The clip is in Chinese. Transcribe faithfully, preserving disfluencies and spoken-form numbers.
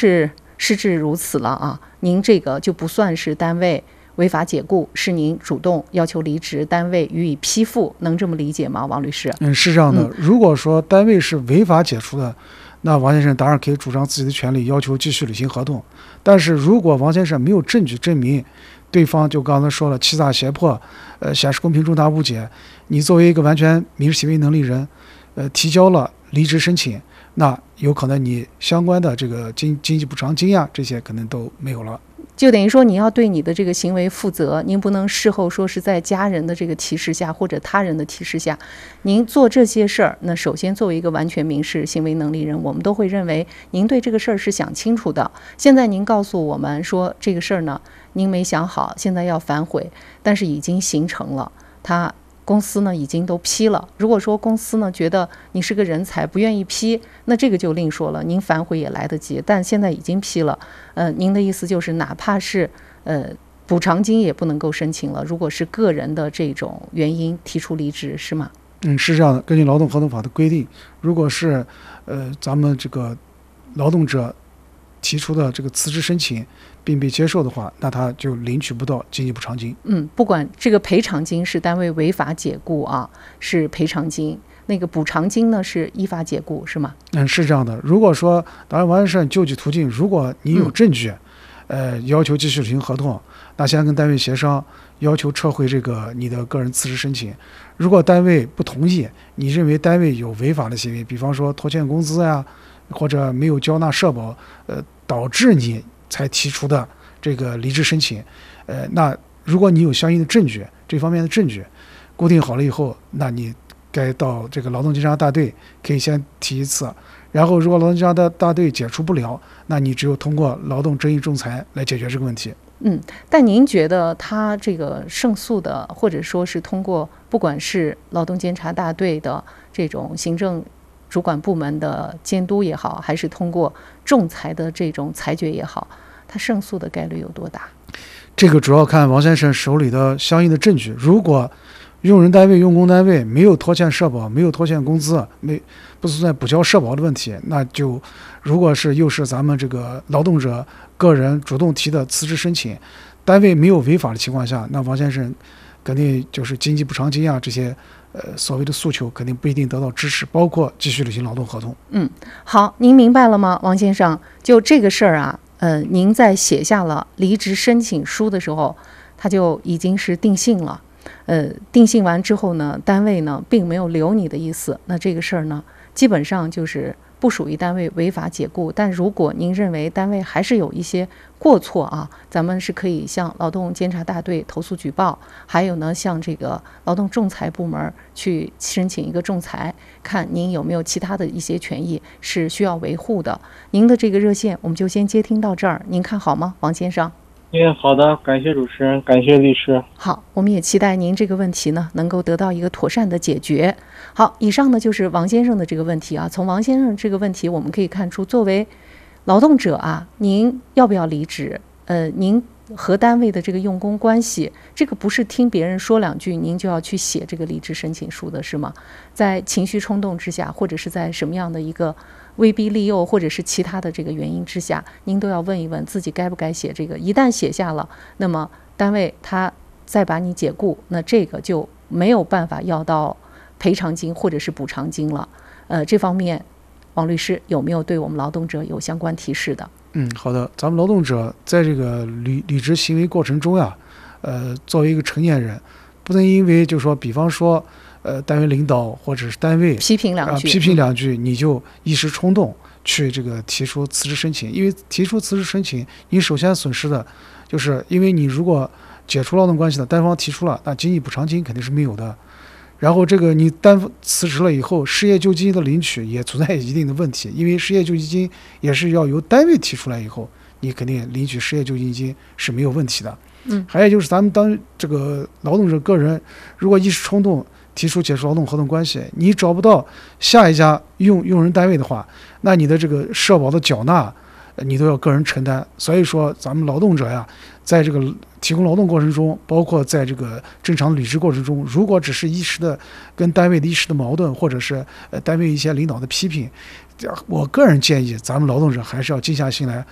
是失智如此了啊，您这个就不算是单位违法解雇，是您主动要求离职，单位予以批复，能这么理解吗，王律师？ 嗯，是这样的、嗯、如果说单位是违法解除的，那王先生当然可以主张自己的权利，要求继续履行合同。但是如果王先生没有证据证明对方就刚才说了欺诈胁迫，呃，显示公平重大误解，你作为一个完全民事行为能力人，呃，提交了离职申请，那有可能你相关的这个经经济补偿金呀，这些可能都没有了。 就等于说你要对你的这个行为负责，您不能事后说是在家人的这个提示下或者他人的提示下，您做这些事儿，那首先作为一个完全民事行为能力人，我们都会认为您对这个事儿是想清楚的。现在您告诉我们说这个事儿呢，您没想好，现在要反悔，但是已经形成了，他公司呢已经都批了。如果说公司呢觉得你是个人才不愿意批，那这个就另说了，您反悔也来得及。但现在已经批了，呃，您的意思就是哪怕是呃补偿金也不能够申请了。如果是个人的这种原因提出离职，是吗？ 嗯，是这样的。根据劳动合同法的规定，如果是呃咱们这个劳动者提出的这个辞职申请并被接受的话，那他就领取不到经济补偿金。 嗯，不管这个赔偿金是单位违法解雇啊，是赔偿金，那个补偿金呢是依法解雇，是吗？ 嗯，是这样的。如果说当然完善救济途径，如果你有证据，嗯、呃，要求继续履行合同，那先跟单位协商，要求撤回这个你的个人辞职申请。如果单位不同意，你认为单位有违法的行为，比方说拖欠工资呀，或者没有交纳社保，呃，导致你才提出的这个离职申请，呃，那如果你有相应的证据，这方面的证据固定好了以后，那你该到这个劳动监察大队可以先提一次，然后如果劳动监察大大队解除不了，那你只有通过劳动争议仲裁来解决这个问题。 嗯，但您觉得他这个胜诉的，或者说是通过不管是劳动监察大队的这种行政主管部门的监督也好，还是通过仲裁的这种裁决也好，他胜诉的概率有多大？ 这个主要看王先生手里的相应的证据。如果用人单位、用工单位没有拖欠社保，没有拖欠工资，没不存在补交社保的问题，那就如果是又是咱们这个劳动者个人主动提的辞职申请，单位没有违法的情况下，那王先生肯定就是经济补偿金啊这些呃所谓的诉求肯定不一定得到支持，包括继续履行劳动合同。 嗯，好，您明白了吗，王先生？就这个事儿啊，呃，您在写下了离职申请书的时候，它就已经是定性了。呃，定性完之后呢，单位呢并没有留你的意思，那这个事儿呢，基本上就是不属于单位违法解雇。但如果您认为单位还是有一些过错啊，咱们是可以向劳动监察大队投诉举报，还有呢，向这个劳动仲裁部门去申请一个仲裁，看您有没有其他的一些权益是需要维护的。您的这个热线我们就先接听到这儿，您看好吗，王先生？ 嗯，好的，感谢主持人，感谢律师。 好，我们也期待您这个问题呢能够得到一个妥善的解决。好，以上呢就是王先生的这个问题啊。从王先生这个问题我们可以看出，作为劳动者啊，您要不要离职？呃，您和单位的这个用工关系，这个不是听别人说两句您就要去写这个离职申请书的，是吗？在情绪冲动之下，或者是在什么样的一个威逼利诱，或者是其他的这个原因之下，您都要问一问自己该不该写这个。一旦写下了，那么单位他再把你解雇，那这个就没有办法要到赔偿金或者是补偿金了。呃，这方面王律师有没有对我们劳动者有相关提示的？ 嗯，好的。咱们劳动者在这个履履职行为过程中呀，呃，作为一个成年人，不能因为就说，比方说，呃，单位领导或者是单位批评两句， 呃、批评两句，你就一时冲动去这个提出辞职申请。因为提出辞职申请，你首先损失的就是，因为你如果解除劳动关系的单方提出了，那经济补偿金肯定是没有的。然后这个你单辞职了以后，失业救济金的领取也存在一定的问题，因为失业救济金也是要由单位提出来以后，你肯定领取失业救济金是没有问题的。 嗯， 还有就是咱们当这个劳动者个人如果一时冲动提出解除劳动合同关系，你找不到下一家用用人单位的话，那你的这个社保的缴纳你都要个人承担。所以说咱们劳动者呀，在这个提供劳动过程中，包括在这个正常履职过程中，如果只是一时的跟单位的一时的矛盾，或者是呃单位一些领导的批评，我个人建议咱们劳动者还是要静下心来，